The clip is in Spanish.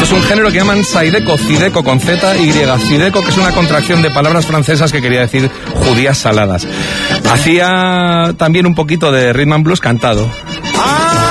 es un género que llaman Zydeco, Zydeco con Z, Y, Zydeco, que es una contracción de palabras francesas que quería decir judías saladas. Hacía también un poquito de rhythm and blues cantado.